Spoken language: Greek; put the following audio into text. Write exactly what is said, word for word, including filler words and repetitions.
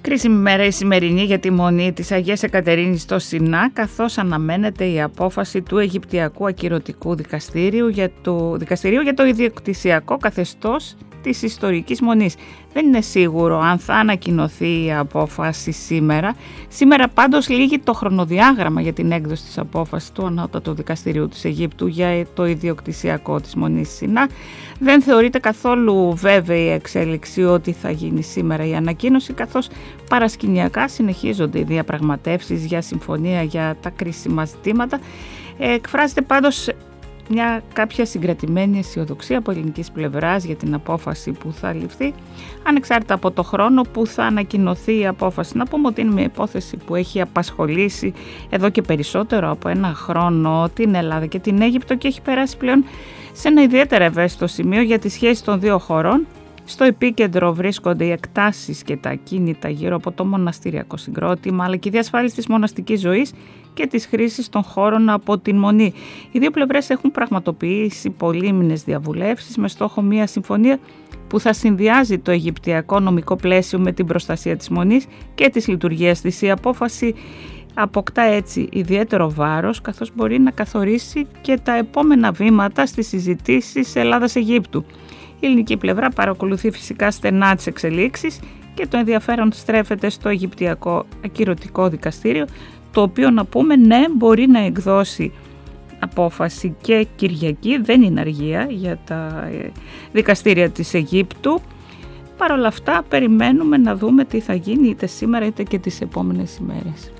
Κρίσιμη μέρα η σημερινή για τη Μονή της Αγίας Εκατερίνης στο Σινά, καθώς αναμένεται η απόφαση του Αιγυπτιακού Ακυρωτικού Δικαστηρίου για το, δικαστηρίου για το ιδιοκτησιακό καθεστώς της ιστορικής Μονής. Δεν είναι σίγουρο αν θα ανακοινωθεί η απόφαση σήμερα. Σήμερα πάντως λήγει το χρονοδιάγραμμα για την έκδοση της απόφασης του Ανώτατου Δικαστηρίου της Αιγύπτου για το ιδιοκτησιακό της Μονής Σινά. Δεν θεωρείται καθόλου βέβαιη η εξέλιξη ότι θα γίνει σήμερα η ανακοίνωση, καθώς παρασκηνιακά συνεχίζονται οι διαπραγματεύσεις για συμφωνία για τα κρίσιμα ζητήματα. Εκφράζεται πάντως μια κάποια συγκρατημένη αισιοδοξία από ελληνικής πλευράς για την απόφαση που θα ληφθεί, ανεξάρτητα από το χρόνο που θα ανακοινωθεί η απόφαση. Να πούμε ότι είναι μια υπόθεση που έχει απασχολήσει εδώ και περισσότερο από ένα χρόνο την Ελλάδα και την Αίγυπτο και έχει περάσει πλέον σε ένα ιδιαίτερα ευαίσθητο σημείο για τις σχέσεις των δύο χωρών. Στο επίκεντρο βρίσκονται οι εκτάσεις και τα ακίνητα γύρω από το μοναστηριακό συγκρότημα, αλλά και η διασφάλιση της μοναστικής ζωής και της χρήσης των χώρων από την Μονή. Οι δύο πλευρές έχουν πραγματοποιήσει πολύμηνες διαβουλεύσεις με στόχο μια συμφωνία που θα συνδυάζει το αιγυπτιακό νομικό πλαίσιο με την προστασία της Μονής και της λειτουργίας της. Η απόφαση αποκτά έτσι ιδιαίτερο βάρος, καθώς μπορεί να καθορίσει και τα επόμενα βήματα στις συζητήσεις Ελλάδας-Αιγύπτου. Η ελληνική πλευρά παρακολουθεί φυσικά στενά τις εξελίξεις και το ενδιαφέρον στρέφεται στο Αιγυπτιακό Ακυρωτικό Δικαστήριο, το οποίο, να πούμε, ναι, μπορεί να εκδώσει απόφαση και Κυριακή, δεν είναι αργία για τα δικαστήρια της Αιγύπτου. Παρ' όλα αυτά περιμένουμε να δούμε τι θα γίνει είτε σήμερα είτε και τις επόμενες ημέρες.